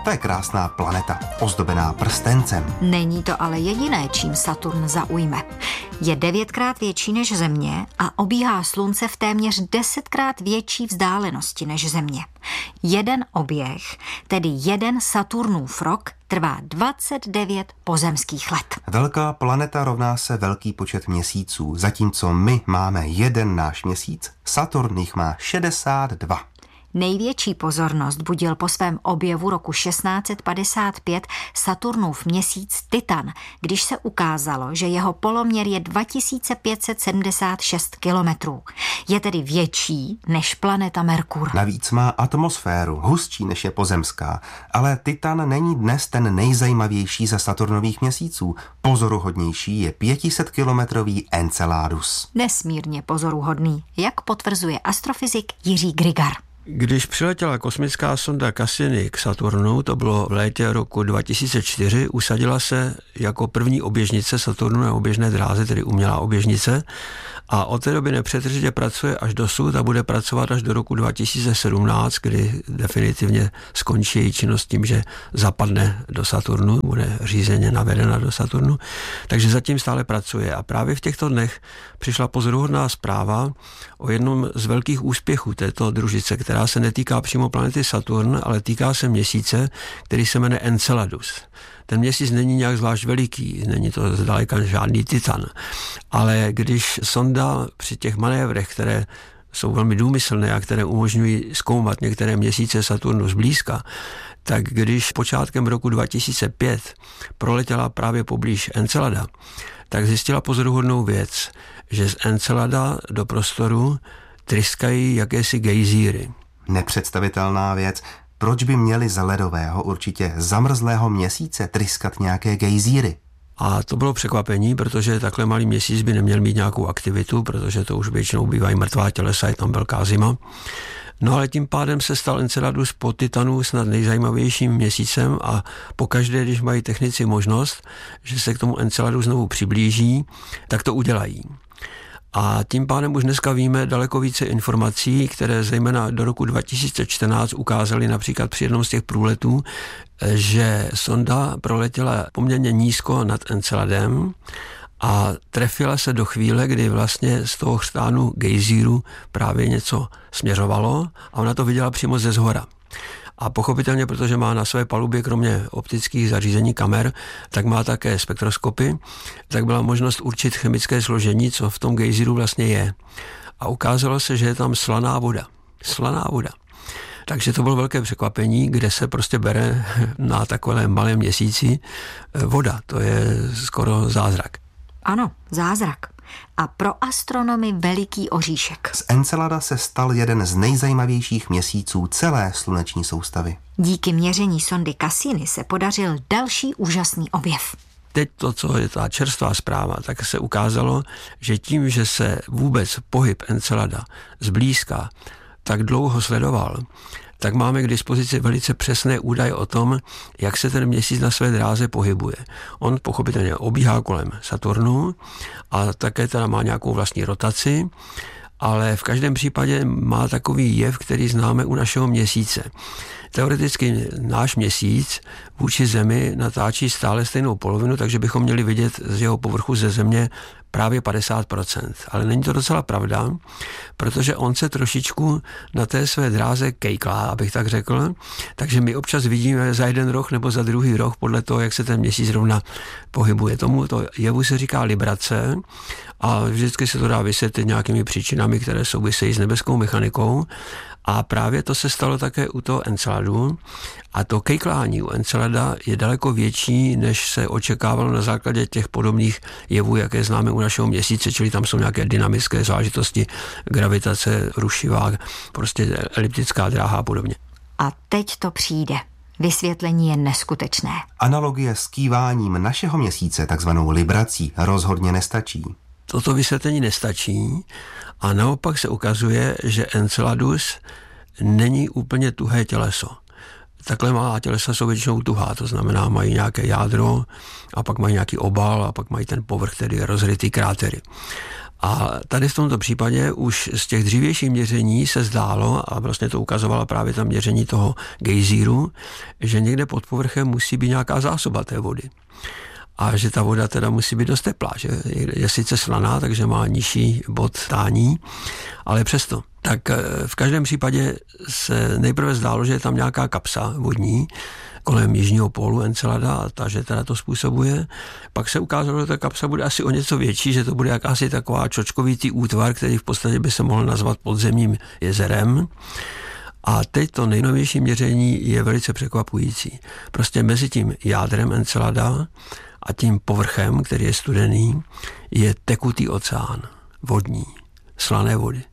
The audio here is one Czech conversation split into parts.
To je krásná planeta, ozdobená prstencem. Není to ale jediné, čím Saturn zaujme. Je 9krát větší než Země a obíhá Slunce v téměř 10krát větší vzdálenosti než Země. Jeden oběh, tedy jeden Saturnův rok, trvá 29 pozemských let. Velká planeta rovná se velký počet měsíců, zatímco my máme jeden náš měsíc, Saturn jich má 62. Největší pozornost budil po svém objevu roku 1655 Saturnův měsíc Titan, když se ukázalo, že jeho poloměr je 2576 kilometrů. Je tedy větší než planeta Merkur. Navíc má atmosféru, hustší než je pozemská, ale Titan není dnes ten nejzajímavější ze Saturnových měsíců. Pozoruhodnější je 500-kilometrový Enceladus. Nesmírně pozoruhodný, jak potvrzuje astrofyzik Jiří Grigar. Když přiletěla kosmická sonda Cassini k Saturnu, to bylo v létě roku 2004, usadila se jako první oběžnice Saturnu na oběžné dráze, tedy umělá oběžnice, a od té doby nepřetržitě pracuje až dosud a bude pracovat až do roku 2017, kdy definitivně skončí její činnost tím, že zapadne do Saturnu, bude řízeně navedena do Saturnu, takže zatím stále pracuje. A právě v těchto dnech přišla pozoruhodná zpráva o jednom z velkých úspěchů této družice, která se netýká přímo planety Saturn, ale týká se měsíce, který se jmenuje Enceladus. Ten měsíc není nějak zvlášť veliký, není to zdaleka žádný Titan, ale když sonda při těch manévrech, které jsou velmi důmyslné a které umožňují zkoumat některé měsíce Saturnu zblízka, tak když počátkem roku 2005 proletěla právě poblíž Encelada, tak zjistila pozoruhodnou věc, že z Encelada do prostoru tryskají jakési gejzíry. Nepředstavitelná věc. Proč by měli z ledového, určitě zamrzlého měsíce tryskat nějaké gejzíry? A to bylo překvapení, protože takhle malý měsíc by neměl mít nějakou aktivitu, protože to už většinou bývají mrtvá tělesa, je tam velká zima. No ale tím pádem se stal Enceladus po Titanu snad nejzajímavějším měsícem a pokaždé, když mají technici možnost, že se k tomu Enceladu znovu přiblíží, tak to udělají. A tím pádem už dneska víme daleko více informací, které zejména do roku 2014 ukázaly například při jednom z těch průletů, že sonda proletěla poměrně nízko nad Enceladem a trefila se do chvíle, kdy vlastně z toho chřtánu gejzíru právě něco směřovalo a ona to viděla přímo ze zhora. A pochopitelně, protože má na své palubě kromě optických zařízení kamer, tak má také spektroskopy, tak byla možnost určit chemické složení, co v tom gejzíru vlastně je. A ukázalo se, že je tam slaná voda. Slaná voda. Takže to bylo velké překvapení, kde se prostě bere na takovém malém měsíci voda. To je skoro zázrak. Ano, zázrak. A pro astronomy veliký oříšek. Z Encelada se stal jeden z nejzajímavějších měsíců celé sluneční soustavy. Díky měření sondy Cassini se podařil další úžasný objev. Teď to, co je ta čerstvá zpráva, tak se ukázalo, že tím, že se vůbec pohyb Encelada zblízka tak dlouho sledoval, tak máme k dispozici velice přesné údaje o tom, jak se ten měsíc na své dráze pohybuje. On pochopitelně obíhá kolem Saturnu a také teda má nějakou vlastní rotaci, ale v každém případě má takový jev, který známe u našeho měsíce. Teoreticky náš měsíc vůči Zemi natáčí stále stejnou polovinu, takže bychom měli vidět z jeho povrchu ze Země právě 50%. Ale není to docela pravda, protože on se trošičku na té své dráze kejklá, abych tak řekl, takže my občas vidíme za jeden roh nebo za druhý roh podle toho, jak se ten měsíc zrovna pohybuje. Tomuto jevu se říká librace a vždycky se to dá vysvětlit nějakými příčinami, které souvisejí s nebeskou mechanikou. A právě to se stalo také u toho Enceladu a to kejklání u Encelada je daleko větší, než se očekávalo na základě těch podobných jevů, jaké známe u našeho měsíce, čili tam jsou nějaké dynamické záležitosti, gravitace, rušivá, prostě eliptická dráha a podobně. A teď to přijde. Vysvětlení je neskutečné. Analogie s kýváním našeho měsíce, takzvanou librací, rozhodně nestačí. Toto vysvětlení nestačí a naopak se ukazuje, že Enceladus není úplně tuhé těleso. Takhle malá tělesa jsou většinou tuhá, to znamená mají nějaké jádro a pak mají nějaký obal a pak mají ten povrch, který je rozrytý krátery. A tady v tomto případě už z těch dřívějších měření se zdálo, a vlastně to ukazovalo právě ta měření toho gejzíru, že někde pod povrchem musí být nějaká zásoba té vody. A že ta voda teda musí být dost teplá, že je sice slaná, takže má nižší bod tání, ale přesto. Tak v každém případě se nejprve zdálo, že je tam nějaká kapsa vodní kolem jižního pólu Encelada a ta, že teda to způsobuje. Pak se ukázalo, že ta kapsa bude asi o něco větší, že to bude jakási taková čočkovitý útvar, který v podstatě by se mohl nazvat podzemním jezerem. A teď to nejnovější měření je velice překvapující. Prostě mezi tím jádrem Encelada a tím povrchem, který je studený, je tekutý oceán, vodní, slané vody.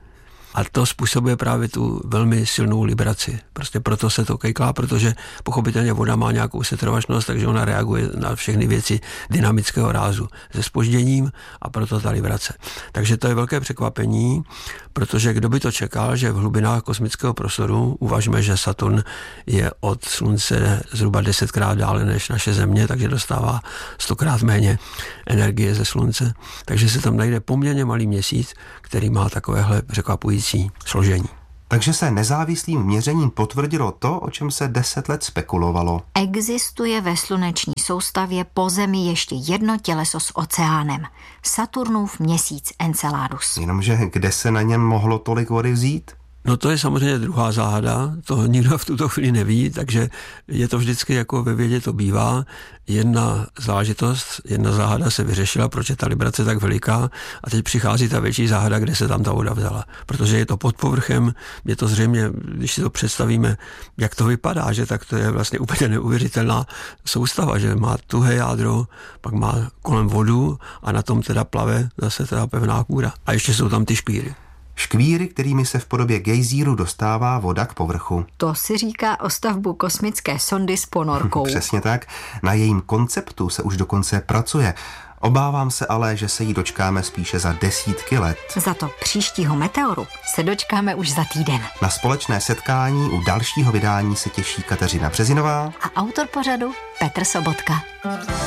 A to způsobuje právě tu velmi silnou libraci. Prostě proto se to kejklá, protože pochopitelně voda má nějakou setrvačnost, takže ona reaguje na všechny věci dynamického rázu se zpožděním a proto ta librace. Takže to je velké překvapení, protože kdo by to čekal, že v hlubinách kosmického prostoru, uvažme, že Saturn je od Slunce zhruba 10krát dále než naše Země, takže dostává 100krát méně energie ze Slunce. Takže se tam najde poměrně malý měsíc, který má takovéhle překvapující složení. Takže se nezávislým měřením potvrdilo to, o čem se 10 let spekulovalo. Existuje ve sluneční soustavě po Zemi ještě jedno těleso s oceánem. Saturnův měsíc Enceladus. Jenomže kde se na něm mohlo tolik vody vzít? No to je samozřejmě druhá záhada, to nikdo v tuto chvíli neví, takže je to vždycky jako ve vědě to bývá. Jedna záležitost, jedna záhada se vyřešila, proč je ta librace tak veliká a teď přichází ta větší záhada, kde se tam ta voda vzala. Protože je to pod povrchem, je to zřejmě, když si to představíme, jak to vypadá, že tak to je vlastně úplně neuvěřitelná soustava, že má tuhé jádro, pak má kolem vodu a na tom teda plave zase teda pevná kůra. A ještě jsou tam ty škvíry. Škvíry, kterými se v podobě gejzíru dostává voda k povrchu. To si říká o stavbu kosmické sondy s ponorkou. Přesně tak. Na jejím konceptu se už dokonce pracuje. Obávám se ale, že se jí dočkáme spíše za desítky let. Za to příštího meteoru se dočkáme už za týden. Na společné setkání u dalšího vydání se těší Kateřina Březinová a autor pořadu Petr Sobotka.